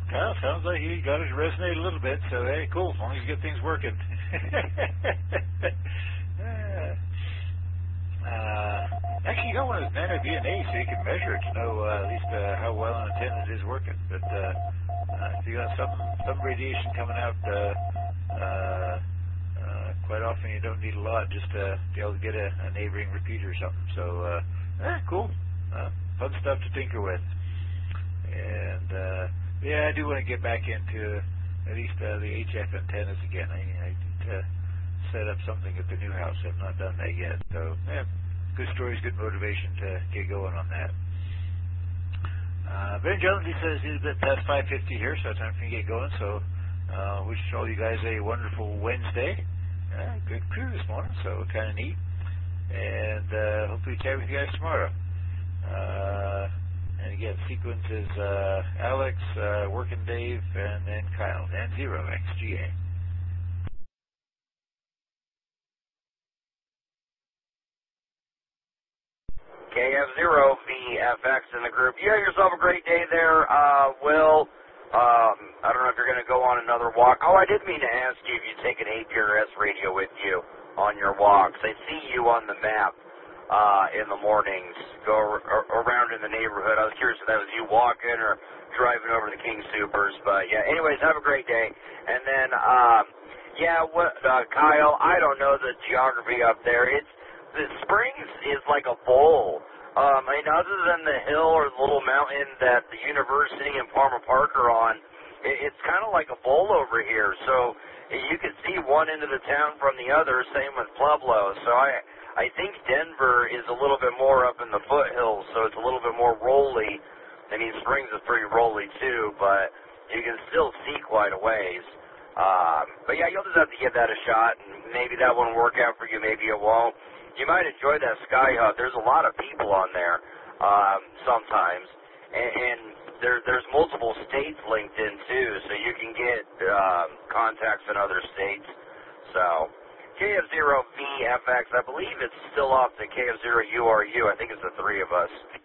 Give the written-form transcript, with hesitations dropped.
Well, sounds like he got it to resonate a little bit, so hey, cool, as long as you get things working. Actually, you got one of those Nano VNA so you can measure it to know at least how well an antenna is working. But if you got some radiation coming out, quite often you don't need a lot just to be able to get a neighboring repeater or something. So, cool. Fun stuff to tinker with. And, yeah, I do want to get back into at least the HF antennas again. I need to set up something at the new house. I've not done that yet. So, yeah, good stories, good motivation to get going on that. Ben Jones, he says he's a bit past 5:50 here, so time for me to get going. So, wish all you guys a wonderful Wednesday. Good crew this morning, so kind of neat. And hopefully chat with you guys tomorrow. And again, sequence is Alex, Working Dave, and then Kyle, and Zero XGA. KF0VFX in the group. You have yourself a great day there, Will. I don't know if you're going to go on another walk. Oh, I did mean to ask you if you take an APRS radio with you on your walks. I see you on the map in the mornings, go around in the neighborhood. I was curious if that was you walking or driving over the King Supers. But, yeah, anyways, have a great day. And then, Kyle, I don't know the geography up there. The Springs is like a bowl. I mean, other than the hill or the little mountain that the university and Palmer Park are on, it's kind of like a bowl over here. So you can see one end of the town from the other, same with Pueblo. So I think Denver is a little bit more up in the foothills, so it's a little bit more rolly. I mean, Springs is pretty rolly too, but you can still see quite a ways. But yeah, you'll just have to give that a shot, and maybe that won't work out for you, maybe it won't. You might enjoy that Sky Hub. There's a lot of people on there sometimes, and there's multiple states linked in too, so you can get contacts in other states. So KF0VFX, I believe it's still off the KF0URU. I think it's the three of us.